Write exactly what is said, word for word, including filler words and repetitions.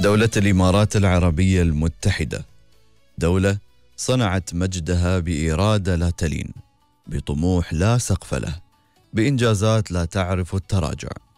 دولة الإمارات العربية المتحدة دولة صنعت مجدها بإرادة لا تلين، بطموح لا سقف له، بإنجازات لا تعرف التراجع.